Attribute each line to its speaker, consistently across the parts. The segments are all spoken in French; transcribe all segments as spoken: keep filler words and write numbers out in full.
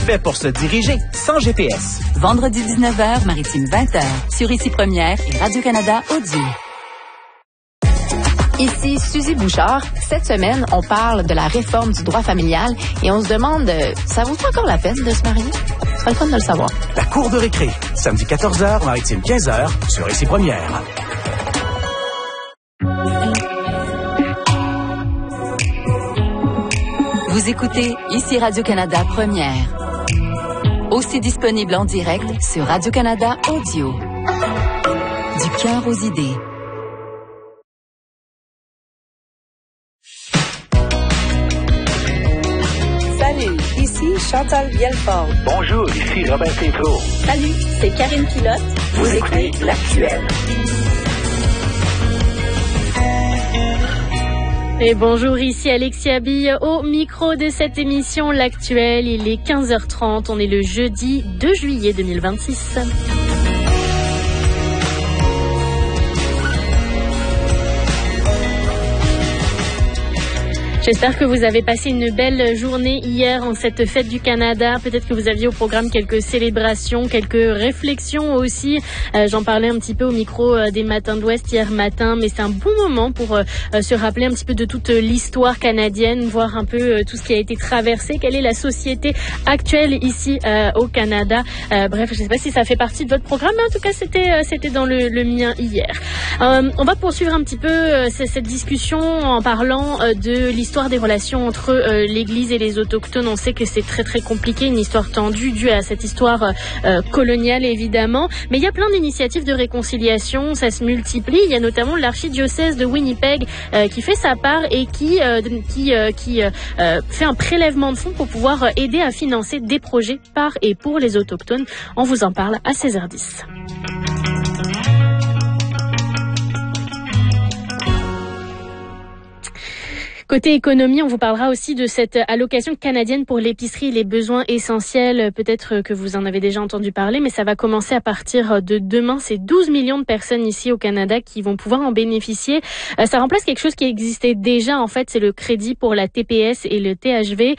Speaker 1: fait pour se diriger sans G P S.
Speaker 2: Vendredi dix-neuf heures, Maritime vingt heures, sur Ici Première et Radio-Canada Audio.
Speaker 3: Ici Suzy Bouchard. Cette semaine, on parle de la réforme du droit familial et on se demande, euh, ça vaut pas encore la peine de se marier? Ce serait le fun de le savoir.
Speaker 1: La cour de récré, samedi quatorze heures, Maritime quinze heures, sur Ici Première.
Speaker 2: Vous écoutez Ici Radio-Canada Première. Aussi disponible en direct sur Radio-Canada Audio. Du cœur aux idées.
Speaker 4: Salut, ici Chantal Vielfort.
Speaker 5: Bonjour, ici Robert Tétrault.
Speaker 4: Salut, c'est Karine Pilote.
Speaker 5: Vous, Vous écoutez L'Actuel.
Speaker 6: Et bonjour, ici Alexia Bille au micro de cette émission L'Actuel. Il est quinze heures trente, on est le jeudi deux juillet deux mille vingt-six. J'espère que vous avez passé une belle journée hier en cette fête du Canada. Peut-être que vous aviez au programme quelques célébrations, quelques réflexions aussi. Euh, j'en parlais un petit peu au micro euh, des Matins de l'Ouest hier matin, mais c'est un bon moment pour euh, se rappeler un petit peu de toute l'histoire canadienne, voir un peu euh, tout ce qui a été traversé, quelle est la société actuelle ici euh, au Canada. Euh, bref, je ne sais pas si ça fait partie de votre programme, mais en tout cas, c'était euh, c'était dans le, le mien hier. Euh, on va poursuivre un petit peu euh, cette discussion en parlant euh, de l'histoire des relations entre euh, l'Église et les Autochtones. On sait que c'est très très compliqué, une histoire tendue due à cette histoire euh, coloniale évidemment, mais il y a plein d'initiatives de réconciliation, ça se multiplie. Il y a notamment l'archidiocèse de Winnipeg euh, qui fait sa part et qui euh, qui euh, qui euh, fait un prélèvement de fonds pour pouvoir aider à financer des projets par et pour les Autochtones. On vous en parle à seize heures dix. Côté économie, on vous parlera aussi de cette allocation canadienne pour l'épicerie et les besoins essentiels. Peut-être que vous en avez déjà entendu parler, mais ça va commencer à partir de demain. C'est douze millions de personnes ici au Canada qui vont pouvoir en bénéficier. Ça remplace quelque chose qui existait déjà. En fait, c'est le crédit pour la T P S et le T H V.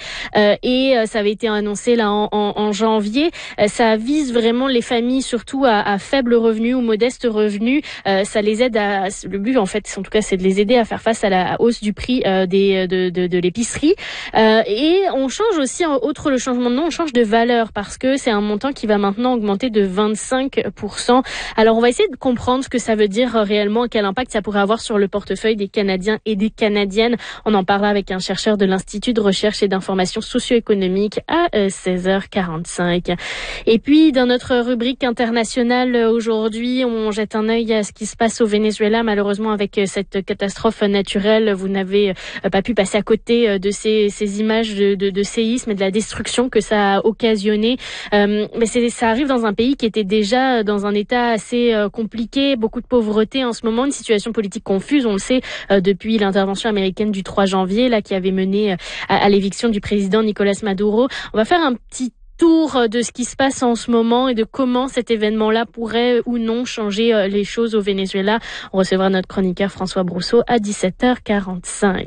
Speaker 6: Et ça avait été annoncé là en, en, en janvier. Ça vise vraiment les familles, surtout à, à faible revenu ou modeste revenu. Ça les aide à... Le but, en fait, en tout cas, c'est de les aider à faire face à la hausse du prix des De, de, de l'épicerie. Euh, et on change aussi, outre le changement de nom, on change de valeur parce que c'est un montant qui va maintenant augmenter de vingt-cinq pour cent. Alors, on va essayer de comprendre ce que ça veut dire réellement, quel impact ça pourrait avoir sur le portefeuille des Canadiens et des Canadiennes. On en parlera avec un chercheur de l'Institut de recherche et d'information socio-économique à seize heures quarante-cinq. Et puis, dans notre rubrique internationale aujourd'hui, on jette un œil à ce qui se passe au Venezuela. Malheureusement, avec cette catastrophe naturelle, vous n'avez pas pu passer à côté de ces, ces images de, de, de séisme et de la destruction que ça a occasionné. Euh, mais c'est, ça arrive dans un pays qui était déjà dans un état assez euh, compliqué, beaucoup de pauvreté en ce moment, une situation politique confuse, on le sait, euh, depuis l'intervention américaine du trois janvier, là, qui avait mené à, à l'éviction du président Nicolás Maduro. On va faire un petit tour de ce qui se passe en ce moment et de comment cet événement-là pourrait ou non changer les choses au Venezuela. On recevra notre chroniqueur François Brousseau à dix-sept heures quarante-cinq.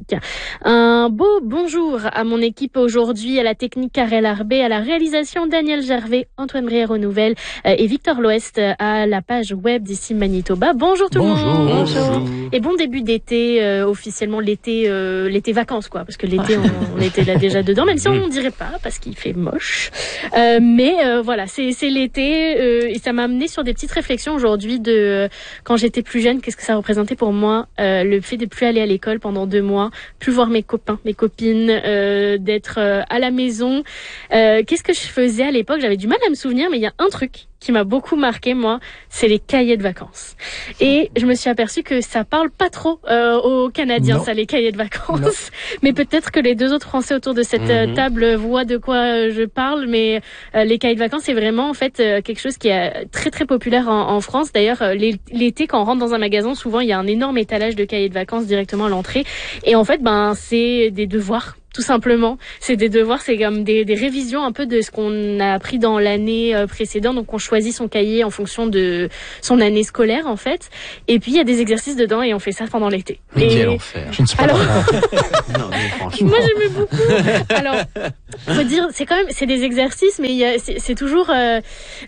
Speaker 6: Un beau bonjour à mon équipe aujourd'hui, à la technique Karel Arbé, à la réalisation Daniel Gervais, Antoine Brière aux nouvelles et Victor L'Ouest à la page web d'ici Manitoba. Bonjour tout
Speaker 7: Bonjour.
Speaker 6: le monde.
Speaker 7: Bonjour.
Speaker 6: Et bon début d'été, euh, officiellement l'été, euh, l'été vacances quoi, parce que l'été on, on était là déjà dedans, même si on ne dirait pas parce qu'il fait moche. Euh, mais euh, voilà, c'est, c'est l'été euh, et ça m'a amené sur des petites réflexions aujourd'hui de euh, quand j'étais plus jeune, qu'est-ce que ça représentait pour moi, euh, le fait de plus aller à l'école pendant deux mois, plus voir mes copains, mes copines, euh, d'être euh, à la maison. Euh, qu'est-ce que je faisais à l'époque? J'avais du mal à me souvenir, mais il y a un truc qui m'a beaucoup marqué, moi, c'est les cahiers de vacances. Et je me suis aperçue que ça parle pas trop euh, aux Canadiens, non. Ça, les cahiers de vacances. Non. Mais peut-être que les deux autres Français autour de cette mm-hmm. table voient de quoi je parle, mais euh, les cahiers de vacances, c'est vraiment en fait euh, quelque chose qui est très très populaire en, en France. D'ailleurs, euh, l'été, quand on rentre dans un magasin, souvent il y a un énorme étalage de cahiers de vacances directement à l'entrée. Et en fait, ben c'est des devoirs tout simplement. C'est des devoirs, c'est comme des, des révisions un peu de ce qu'on a appris dans l'année précédente. Donc, on choisit son cahier en fonction de son année scolaire, en fait. Et puis, il y a des exercices dedans et on fait ça pendant l'été.
Speaker 7: Mais
Speaker 6: et...
Speaker 7: quel enfer.
Speaker 8: Je ne suis pas
Speaker 6: Alors...
Speaker 7: Non, mais franchement.
Speaker 6: Moi, j'aimais beaucoup. Alors, faut dire, c'est quand même, c'est des exercices, mais il y a, c'est, c'est toujours, euh,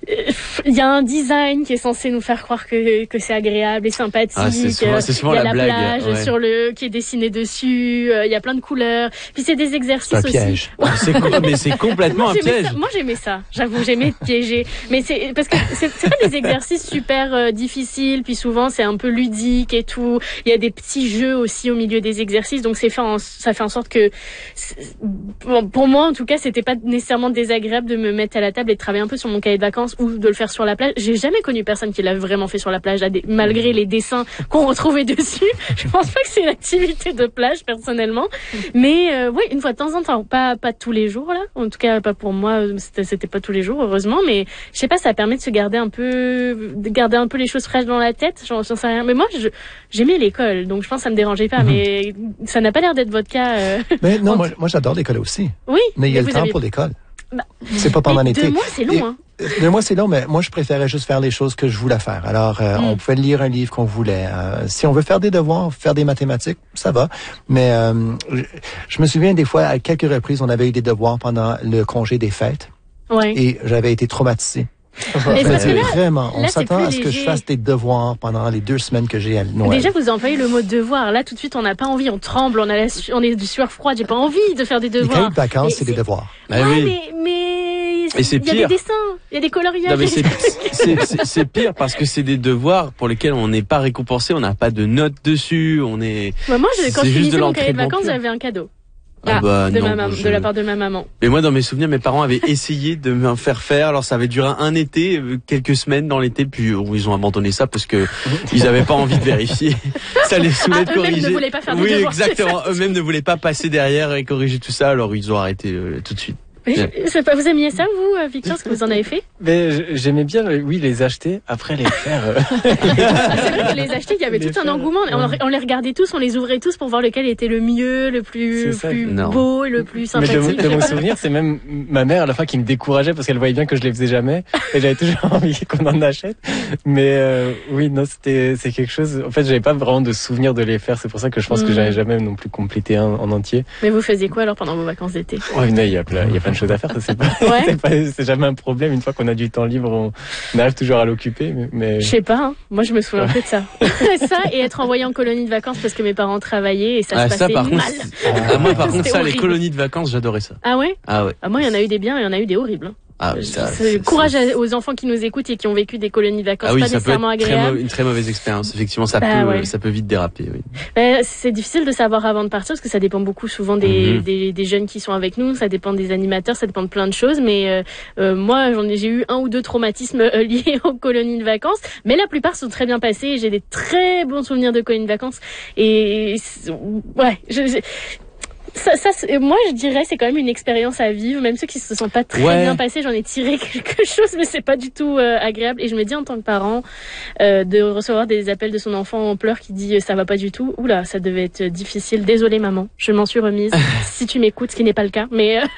Speaker 6: il y a un design qui est censé nous faire croire que, que c'est agréable et sympathique.
Speaker 7: Ah, c'est souvent, c'est souvent
Speaker 6: il y a
Speaker 7: la,
Speaker 6: la
Speaker 7: blague.
Speaker 6: plage
Speaker 7: Ouais.
Speaker 6: sur le, qui est dessinée dessus. Euh, il y a plein de couleurs. Puis c'est des exercices
Speaker 8: C'est un
Speaker 6: aussi.
Speaker 8: piège.
Speaker 7: C'est quoi, mais c'est complètement
Speaker 6: Moi,
Speaker 7: un
Speaker 6: j'aimais
Speaker 7: piège.
Speaker 6: ça. Moi, j'aimais ça. J'avoue, j'aimais piéger. Mais c'est parce que c'est, c'est pas des exercices super euh, difficiles. Puis souvent, c'est un peu ludique et tout. Il y a des petits jeux aussi au milieu des exercices. Donc, c'est fait en, ça fait en sorte que, bon, pour moi, en tout cas, c'était pas nécessairement désagréable de me mettre à la table et de travailler un peu sur mon cahier de vacances ou de le faire sur la plage. J'ai jamais connu personne qui l'a vraiment fait sur la plage, malgré les dessins qu'on retrouvait dessus. Je pense pas que c'est une activité de plage, personnellement. Mais euh, oui, une fois de temps en temps, pas pas tous les jours là. En tout cas, pas pour moi. C'était, c'était pas tous les jours, heureusement. Mais je sais pas, ça permet de se garder un peu, de garder un peu les choses fraîches dans la tête. J'en, j'en sais rien. Mais moi, je, j'aimais l'école, donc je pense que ça me dérangeait pas. Mm-hmm. Mais ça n'a pas l'air d'être votre cas. Euh...
Speaker 8: Mais non, moi, moi j'adore l'école aussi.
Speaker 6: Oui.
Speaker 8: Mais il y a le temps
Speaker 6: avez...
Speaker 8: pour l'école.
Speaker 6: Bah,
Speaker 8: c'est pas pendant l'été.
Speaker 6: Deux mois, c'est long,
Speaker 8: Et,
Speaker 6: hein.
Speaker 8: Deux mois, c'est long, mais moi, je préférais juste faire les choses que je voulais faire. Alors, euh, mm. on pouvait lire un livre qu'on voulait. Euh, si on veut faire des devoirs, faire des mathématiques, ça va. Mais euh, je, je me souviens des fois, à quelques reprises, on avait eu des devoirs pendant le congé des fêtes.
Speaker 6: Ouais.
Speaker 8: Et j'avais été traumatisé.
Speaker 6: Mais parce que là,
Speaker 8: vraiment, on
Speaker 6: là,
Speaker 8: s'attend à ce que je fasse des devoirs pendant les deux semaines que j'ai à Noël.
Speaker 6: Déjà, vous employez le mot devoir. Là, tout de suite, on n'a pas envie, on tremble, on a la, on est du sueur froide. J'ai pas envie de faire des devoirs.
Speaker 8: Les cahiers de vacances, c'est, c'est des devoirs.
Speaker 6: Ouais,
Speaker 7: ah, oui.
Speaker 6: mais, mais
Speaker 7: et c'est
Speaker 6: il y a
Speaker 7: pire.
Speaker 6: des dessins, il y a des coloriages.
Speaker 7: Non, mais c'est, c'est, c'est, c'est pire parce que c'est des devoirs pour lesquels on n'est pas récompensé, on n'a pas de notes dessus, on est.
Speaker 6: Ouais, moi, je, quand je finissais mon cahier de
Speaker 7: l'entraînement
Speaker 6: vacances,
Speaker 7: pur.
Speaker 6: j'avais un cadeau.
Speaker 7: Ah,
Speaker 6: ah
Speaker 7: bah,
Speaker 6: de,
Speaker 7: non,
Speaker 6: ma maman,
Speaker 7: je...
Speaker 6: de la part de ma maman.
Speaker 7: Mais moi, dans mes souvenirs, mes parents avaient essayé de me faire faire. Alors, ça avait duré un été, quelques semaines dans l'été, puis ils ont abandonné ça parce que ils avaient pas envie de vérifier. Ça les saoulait
Speaker 6: ah,
Speaker 7: de corriger.
Speaker 6: Eux-mêmes ne voulaient pas faire des
Speaker 7: oui,
Speaker 6: devoirs.
Speaker 7: exactement. Eux-mêmes ne voulaient pas passer derrière et corriger tout ça, alors ils ont arrêté euh, tout de suite.
Speaker 6: C'est pas, vous aimiez ça, vous, Victor, ce que vous en avez fait?
Speaker 9: Mais j'aimais bien, oui, les acheter, après les faire. Euh...
Speaker 6: c'est vrai que les acheter, il y avait
Speaker 9: les
Speaker 6: tout un
Speaker 9: faire,
Speaker 6: engouement.
Speaker 9: ouais.
Speaker 6: On, on les regardait tous, on les ouvrait tous pour voir lequel était le mieux, le plus, le plus beau et le plus sympathique.
Speaker 9: Mais de, de mon souvenir, c'est même ma mère à la fin qui me décourageait parce qu'elle voyait bien que je les faisais jamais et j'avais toujours envie qu'on en achète. Mais euh, oui, non, c'était c'est quelque chose. En fait, j'avais pas vraiment de souvenir de les faire. C'est pour ça que je pense mmh. que j'avais jamais non plus complété un en entier.
Speaker 6: Mais vous faisiez quoi alors pendant vos vacances d'été?
Speaker 9: Oh, il y a plein, il y a plein de choses à faire. Ça, c'est pas. Ouais. c'est, pas, c'est jamais un problème. Une fois qu'on a du temps libre, on, on arrive toujours à l'occuper. Mais, mais...
Speaker 6: Je sais pas. Hein. Moi, je me souviens un peu de ça. Ça et être envoyé en colonie de vacances parce que mes parents travaillaient et ça
Speaker 7: ah,
Speaker 6: se
Speaker 7: ça,
Speaker 6: passait
Speaker 7: par
Speaker 6: mal.
Speaker 7: Contre, ah, moi, par contre, ça,
Speaker 6: horrible.
Speaker 7: Les colonies de vacances, j'adorais ça.
Speaker 6: Ah ouais.
Speaker 7: Ah ouais.
Speaker 6: Ah, moi, il y en a eu des biens et il y en a eu des horribles. Hein.
Speaker 7: Ah, ça,
Speaker 6: c'est, c'est, courage c'est... aux enfants qui nous écoutent et qui ont vécu des colonies de vacances,
Speaker 7: ah oui,
Speaker 6: pas
Speaker 7: ça
Speaker 6: nécessairement
Speaker 7: peut être
Speaker 6: agréables.
Speaker 7: Très mau- une très mauvaise expérience. Effectivement, ça
Speaker 6: bah,
Speaker 7: peut,
Speaker 6: ouais.
Speaker 7: ça peut vite déraper. Oui.
Speaker 6: Bah, c'est difficile de savoir avant de partir parce que ça dépend beaucoup souvent des, mm-hmm. des, des jeunes qui sont avec nous. Ça dépend des animateurs, ça dépend de plein de choses. Mais euh, euh, moi, j'en ai, j'ai eu un ou deux traumatismes euh, liés aux colonies de vacances, mais la plupart sont très bien passés. J'ai des très bons souvenirs de colonies de vacances et ouais, je, je Ça, ça, moi, je dirais, c'est quand même une expérience à vivre. Même ceux qui se sont pas très ouais. bien passés, j'en ai tiré quelque chose, mais c'est pas du tout euh, agréable. Et je me dis, en tant que parent, euh, de recevoir des appels de son enfant en pleurs qui dit euh, ça va pas du tout. Oula, ça devait être difficile. Désolée, maman, je m'en suis remise. Si tu m'écoutes, ce qui n'est pas le cas, mais. Euh...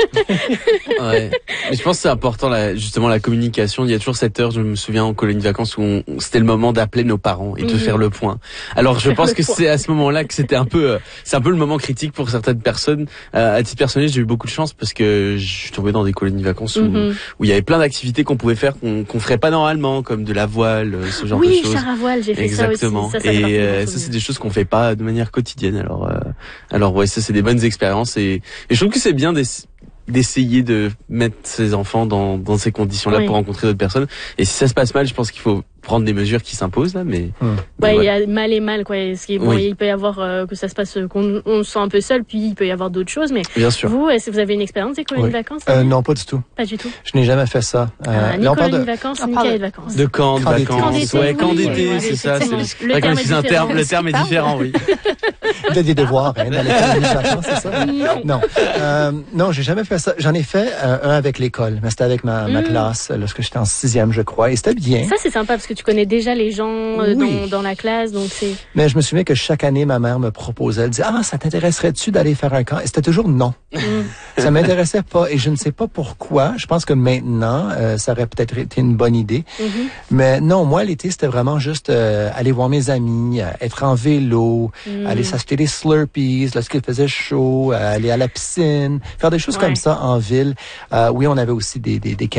Speaker 7: ouais. Mais je pense que c'est important, la, justement, la communication. Il y a toujours cette heure, je me souviens en colonie de vacances où on, c'était le moment d'appeler nos parents et de mmh. faire le point. Alors, je faire pense que point. C'est à ce moment-là que c'était un peu, euh, c'est un peu le moment critique pour certaines personnes. Euh, à titre personnel, j'ai eu beaucoup de chance parce que je suis tombé dans des colonies de vacances où, mm-hmm. où il y avait plein d'activités qu'on pouvait faire qu'on, qu'on ferait pas normalement, comme de la voile, ce genre
Speaker 6: oui,
Speaker 7: de choses.
Speaker 6: Oui, char à voile, j'ai fait
Speaker 7: exactement.
Speaker 6: ça aussi. Ça, ça
Speaker 7: et euh, ça, c'est des choses qu'on fait pas de manière quotidienne. Alors, euh, alors ouais, ça, c'est des bonnes expériences et, et je trouve que c'est bien des d'essayer de mettre ses enfants dans, dans ces conditions-là oui. pour rencontrer d'autres personnes. Et si ça se passe mal, je pense qu'il faut prendre des mesures qui s'imposent là, mais.
Speaker 6: Hum.
Speaker 7: mais
Speaker 6: ouais, il
Speaker 7: ouais.
Speaker 6: y a mal et mal quoi. Ce qui est, bon, oui. il peut y avoir euh, que ça se passe, qu'on on se sent un peu seul, puis il peut y avoir d'autres choses. Mais
Speaker 7: bien sûr.
Speaker 6: Vous, est-ce que vous avez une expérience des colonies oui. de vacances
Speaker 8: euh, Non, pas du tout.
Speaker 6: Pas du tout.
Speaker 8: Je n'ai jamais fait ça.
Speaker 6: Euh, ah, ni colonies de... de vacances, ni cahiers de vacances.
Speaker 7: De camps de vacances. Ouais, camp d'été,
Speaker 6: oui,
Speaker 7: c'est ça. C'est
Speaker 6: le, le terme est
Speaker 7: un terme. Le terme est différent, oui.
Speaker 8: Vous avez des devoirs hein, dans les colonies de vacances, c'est ça?
Speaker 6: Non.
Speaker 8: Non, euh, non, j'ai jamais fait ça. J'en ai fait euh, un avec l'école, mais c'était avec ma, ma mm. classe lorsque j'étais en sixième, je crois, et c'était bien.
Speaker 6: Ça, c'est sympa parce que tu connais déjà les gens euh,
Speaker 8: Oui.
Speaker 6: dans, dans la classe, donc c'est...
Speaker 8: Mais je me souviens que chaque année, ma mère me proposait, elle disait, ah, ça t'intéresserait-tu d'aller faire un camp? Et c'était toujours non.
Speaker 6: Mm.
Speaker 8: Ça m'intéressait pas. Et je ne sais pas pourquoi. Je pense que maintenant, euh, ça aurait peut-être été une bonne idée.
Speaker 6: Mm-hmm.
Speaker 8: Mais non, moi, l'été, c'était vraiment juste euh, aller voir mes amis, euh, être en vélo,
Speaker 6: Mm.
Speaker 8: aller s'acheter des Slurpees lorsqu'il faisait chaud, euh, aller à la piscine, faire des choses
Speaker 6: Ouais.
Speaker 8: comme ça en ville. Euh, oui, on avait aussi des, des, des